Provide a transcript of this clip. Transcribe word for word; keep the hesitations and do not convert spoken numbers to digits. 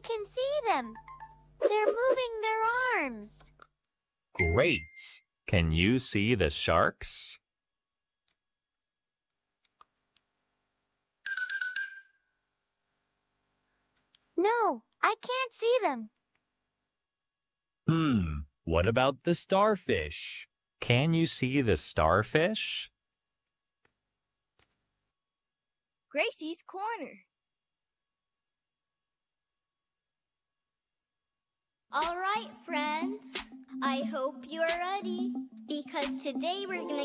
can see them. They're moving their arms. Great! Can you see the sharks? No, I can't see them. Hmm, what about the starfish? Can you see the starfish? Gracie's Corner. All right, friends. I hope you're ready, because today we're going to